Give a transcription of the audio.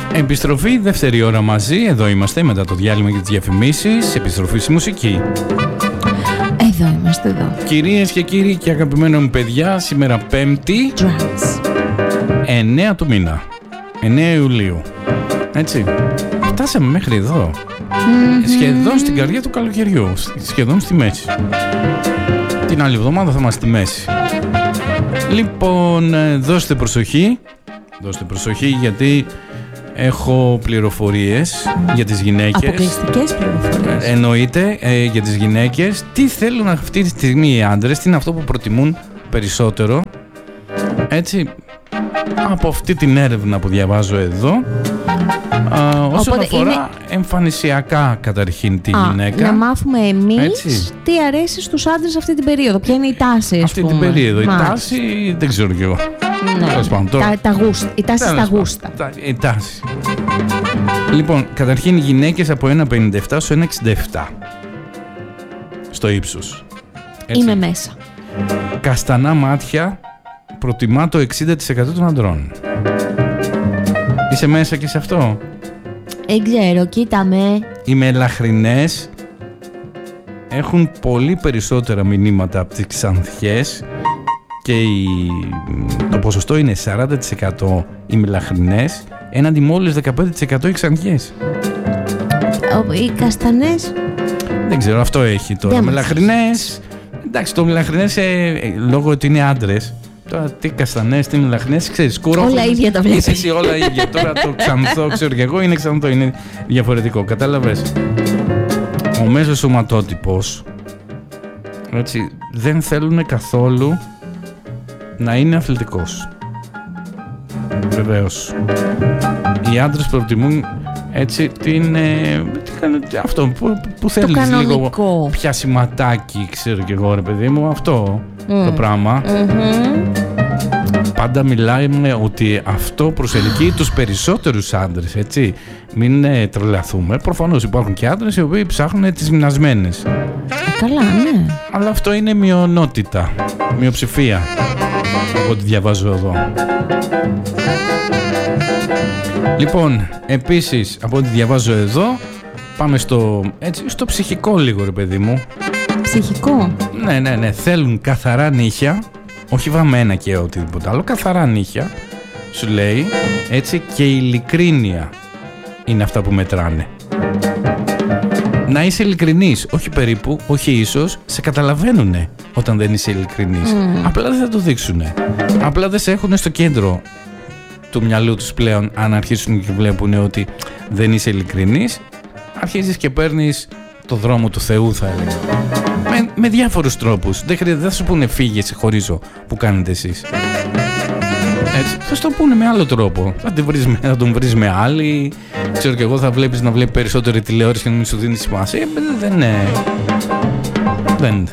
Επιστροφή, δεύτερη ώρα μαζί. Εδώ είμαστε μετά το διάλειμμα για τις διαφημίσεις. Επιστροφή στη μουσική. Εδώ είμαστε, εδώ. Κυρίες και κύριοι και αγαπημένα μου παιδιά, σήμερα Πέμπτη, 9 του μήνα, 9 Ιουλίου. Έτσι, φτάσαμε μέχρι εδώ. Σχεδόν στην καρδιά του καλοκαιριού, σχεδόν στη μέση. Την άλλη εβδομάδα θα είμαστε στη μέση. Λοιπόν, δώστε προσοχή γιατί έχω πληροφορίες για τις γυναίκες. Αποκλειστικές πληροφορίες. Εννοείται, για τις γυναίκες. Τι θέλουν αυτή τη στιγμή οι άντρες, τι είναι αυτό που προτιμούν περισσότερο. Έτσι, από αυτή την έρευνα που διαβάζω εδώ, όσον αφορά εμφανισιακά καταρχήν τη γυναίκα. Να μάθουμε εμείς τι αρέσει στους άντρες αυτή την περίοδο. Ποια είναι η τάση, αυτή την περίοδο. Η τάση δεν ξέρω κι εγώ. Η τάση στα γούστα. Η τάση. Λοιπόν, καταρχήν οι γυναίκες από 1,57 στο 1,67 στο ύψος. Έτσι. Είμαι μέσα. Καστανά μάτια προτιμά το 60% των αντρών. Είσαι μέσα και σε αυτό? Δεν ξέρω, κοίτα με. Οι μελαχρινές έχουν πολύ περισσότερα μηνύματα από τις ξανθιές και το ποσοστό είναι 40% οι μελαχρινές έναντι μόλις 15% οι ξανθιές. Οι καστανές. Δεν ξέρω, αυτό έχει τώρα. Μελαχρινές. Εντάξει, το μελαχρινές λόγω ότι είναι άντρες. Τώρα τι καστανές, τι μελαχρινές, ξέρεις, όλα ίδια τα βλέπεις. Εσύ όλα ίδια. Τώρα το ξανθό, ξέρω και εγώ, είναι ξανθό, είναι διαφορετικό. Κατάλαβες. Ο μέσος σωματότυπος, έτσι, δεν θέλουν καθόλου να είναι αθλητικός. Βεβαίως. Οι άντρες προτιμούν έτσι αυτό που θέλεις λίγο πιασηματάκι, ξέρω και εγώ ρε παιδί μου, αυτό το πράγμα. Πάντα μιλάμε ότι αυτό προσελκύει τους περισσότερους άντρες, έτσι. Μην τρελαθούμε. Προφανώς υπάρχουν και άντρες οι οποίοι ψάχνουν τις μηνασμένες. Καλά, ναι. Αλλά αυτό είναι μειονότητα, μειοψηφία, από ό,τι διαβάζω εδώ. Λοιπόν, επίσης, από ό,τι διαβάζω εδώ, πάμε στο ψυχικό λίγο ρε παιδί μου. Ψυχικό? Ναι, θέλουν καθαρά νύχια, όχι βαμμένα και οτιδήποτε άλλο, καθαρά νύχια, σου λέει, έτσι, και ειλικρίνεια είναι αυτά που μετράνε. Να είσαι ειλικρινής, όχι περίπου, όχι ίσως, σε καταλαβαίνουνε όταν δεν είσαι ειλικρινής. Απλά δεν θα το δείξουνε. Απλά δεν σε έχουνε στο κέντρο του μυαλού τους πλέον. Αν αρχίσουν και βλέπουν ότι δεν είσαι ειλικρινής, αρχίζεις και παίρνεις το δρόμο του Θεού, θα έλεγα. Με διάφορους τρόπους. Δεν χρειάζεται, δεν θα σου πούνε φύγε, σε χωρίζω, που κάνετε εσείς. Έτσι, θα σου το πούνε με άλλο τρόπο. Θα τον βρεις με άλλη. Ξέρω και εγώ, θα βλέπεις να βλέπει περισσότερη τηλεόραση και να μην σου δίνει σημασία. Δεν